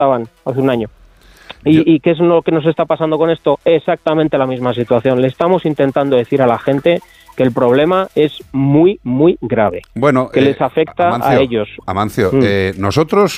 estaban hace un año. ¿Y qué es lo que nos está pasando con esto? Exactamente la misma situación. Le estamos intentando decir a la gente que el problema es muy, muy grave. Bueno, que les afecta Amancio, a ellos. Amancio, nosotros